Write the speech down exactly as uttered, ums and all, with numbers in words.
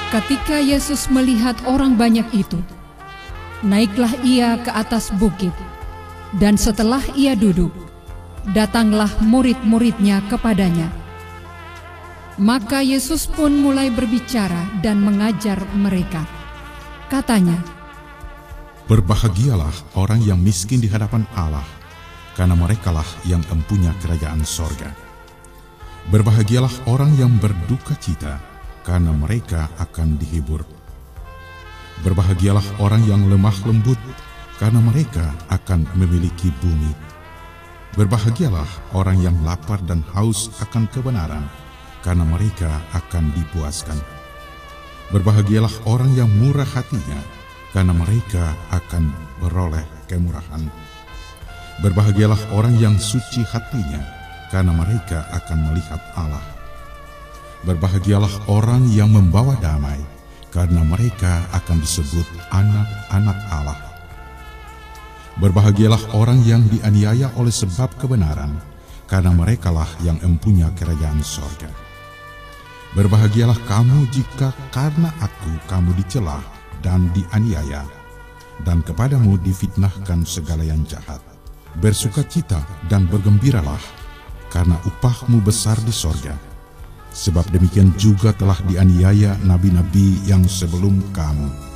Ketika Yesus melihat orang banyak itu, naiklah ia ke atas bukit, dan setelah ia duduk, datanglah murid-muridnya kepadanya. Maka Yesus pun mulai berbicara dan mengajar mereka. Katanya, "Berbahagialah orang yang miskin di hadapan Allah, karena merekalah yang empunya kerajaan sorga. Berbahagialah orang yang berduka cita, karena mereka akan dihibur. Berbahagialah orang yang lemah lembut, karena mereka akan memiliki bumi. Berbahagialah orang yang lapar dan haus akan kebenaran, karena mereka akan dipuaskan. Berbahagialah orang yang murah hatinya, karena mereka akan beroleh kemurahan. Berbahagialah orang yang suci hatinya, karena mereka akan melihat Allah. Berbahagialah orang yang membawa damai, karena mereka akan disebut anak-anak Allah. Berbahagialah orang yang dianiaya oleh sebab kebenaran, karena merekalah yang empunya kerajaan sorga. Berbahagialah kamu jika karena aku kamu dicela dan dianiaya, dan kepadamu difitnahkan segala yang jahat. Bersukacita dan bergembiralah, karena upahmu besar di sorga. Sebab demikian juga telah dianiaya nabi-nabi yang sebelum kamu.